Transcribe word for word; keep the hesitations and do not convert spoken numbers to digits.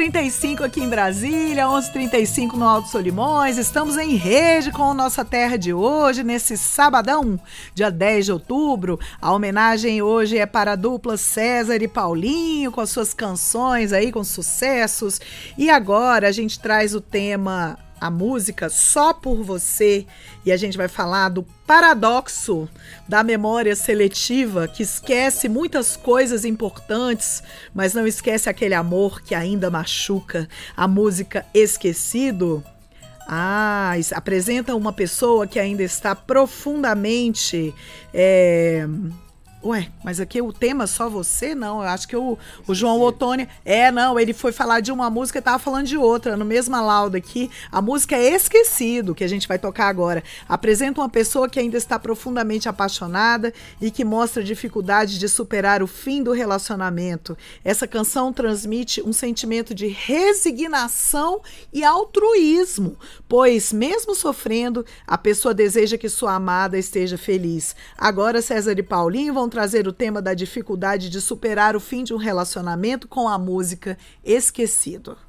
trinta e cinco aqui em Brasília, onze e trinta e cinco no Alto Solimões. Estamos em rede com a Nossa Terra de hoje, nesse sabadão, dia dez de outubro. A homenagem hoje é para a dupla César e Paulinho, com as suas canções aí, com sucessos. E agora a gente traz o tema, a música Só Por Você, e a gente vai falar do paradoxo da memória seletiva, que esquece muitas coisas importantes, mas não esquece aquele amor que ainda machuca. A música Esquecido, ah, apresenta uma pessoa que ainda está profundamente... É... Ué, mas aqui o tema Só Você? Não, eu acho que o, o João Ottoni... É, não, ele foi falar de uma música e estava falando de outra. No mesmo laudo aqui, a música é Esquecido, que a gente vai tocar agora. Apresenta uma pessoa que ainda está profundamente apaixonada e que mostra dificuldade de superar o fim do relacionamento. Essa canção transmite um sentimento de resignação e altruísmo, pois, mesmo sofrendo, a pessoa deseja que sua amada esteja feliz. Agora, César e Paulinho vão trazer o tema da dificuldade de superar o fim de um relacionamento com a música Esquecido.